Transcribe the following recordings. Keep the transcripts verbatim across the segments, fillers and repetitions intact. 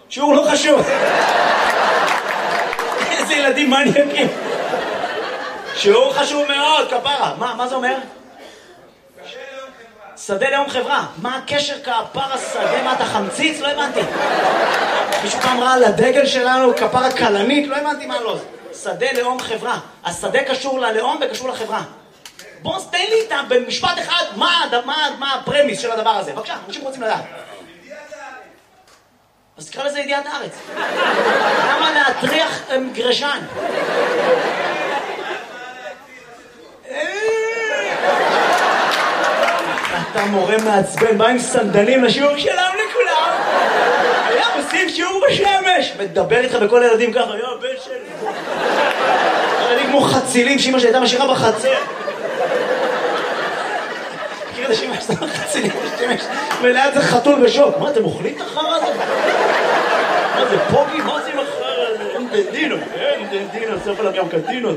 שיעור לא חשוב. איזה ילדים מניאקים. שיעור חשוב מאוד, כפרה. מה, מה זה אומר? שדה לאום חברה. מה הקשר כפרה שדה? מה אתה חמציץ? לא הבנתי. מישהו פעם ראה על הדגל שלנו כפרה קלנית? לא הבנתי מה לא. שדה לאום חברה. השדה קשור ללאום וקשור לחברה. בוא תן לי איתם במשפט אחד מה, מה, מה הפרמיס של הדבר הזה. בבקשה, אנשים רוצים לדעת. אז תקרא לזה ידיעת הארץ. למה להטריח גרשן? אתה מורה מעצבן, בא עם סנדלים לשיעור שלם לכולם. היה עושים שיעור בשמש. מדבר איתך בכל הילדים ככה, היה הבן שלי. ילדים כמו חצילים שאמא שהייתה משאירה בחצר. מכיר את השמש, זה חצילים בשמש. וליד זה חתול בשוק. מה, אתם אוכלים את החרא הזה? מה זה פוגי? מה זה עם החרא הזה? אין דדינו, אין דדינו, סוף עליו גם קדינו.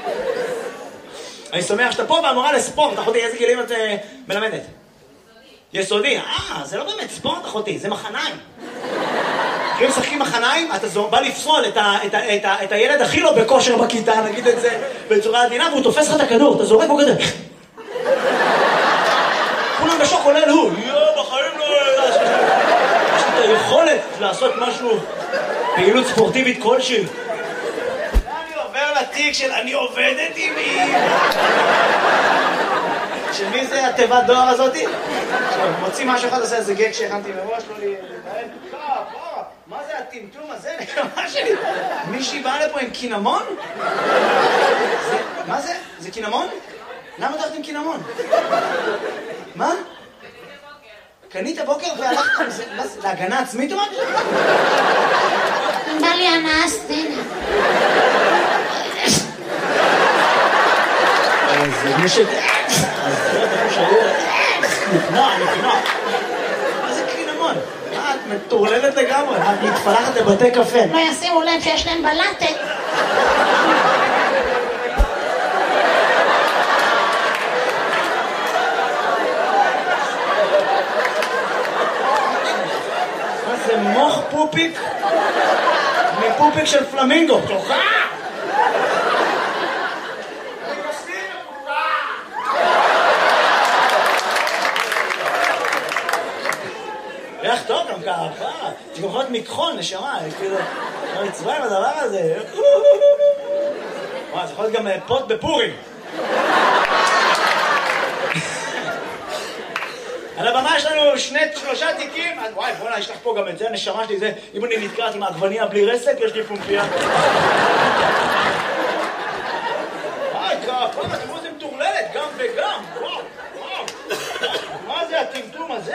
אני שמח שאתה פה והמורה לספורט, אחותי, איזה גילים את מלמדת? יסודי. אה, זה לא באמת ספורט, אחותי, זה מחניים. אם משחקים מחניים, אתה בא לפסול את הילד הכי לא בכושר בכיתה, נגיד את זה בצורה עדינה, והוא תופס לך את הכדור, אתה זורק בו כזה. כולם בשוק עולה לו, יואו, בחיים לא... יש לי את היכולת לעשות משהו, פעילות ספורטיבית כלשהי. לתיק של אני עובדת עם מי. של מי זה התיבת דואר הזאתי? מוציא משהו אחד, עושה איזה גג שהכנתי מראש, לא לי... מה זה הטמטום הזה? נקמה שלי. מישהי באה לפה עם קינמון? מה זה? זה קינמון? למה הולכת עם קינמון? מה? קנית הבוקר והלכת עם זה? להגנה עצמית או משהו? בא לי הנאה סטינה. זה משק... אז זה אתה חושב... נפנוע, נפנוע. מה זה קינמון? מה, את מטורללת לגמרי? את מתפלחת לבתי קפה. לא ישימו לב שיש להם בלטת. מה זה מוח פופיק? מפופיק של פלמינגו. תוכה! ריח טוב גם ככה, זה יכול להיות מכחול, נשמה, כאילו, מצווה עם הדבר הזה. וואי, זה יכול להיות גם פוט בפורים. על הבמה יש לנו שני, שלושה תיקים, וואי, בוא'נה, יש לך פה גם את זה, הנשמה שלי זה, אם אני נתקעת עם העגבניה בלי רסק, יש לי פומפיה. וואי, כפה, תראו זה מטורללת, גם וגם, וואו, וואו. מה זה הטמטום הזה?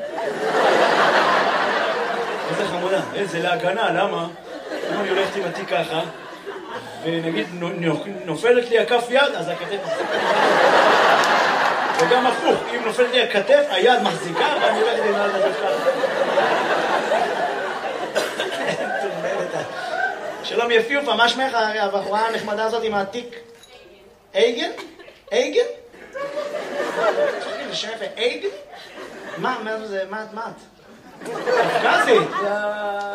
איזה חמודה, איזה להגנה, למה? אם אני הולכת עם התיק ככה, ונגיד נופלת לי הכף יד, אז הכתף מחזיקה. וגם הפוך, אם נופלת לי הכתף, היד מחזיקה, ואני הולכת עם היד לדבר ככה. שלום יפיופה, מה שמך הבחורה הנחמדה הזאת עם התיק? אייגן? אייגן? זה שם יפה, אייגן? מה, מה זה, מה את? קפקזית?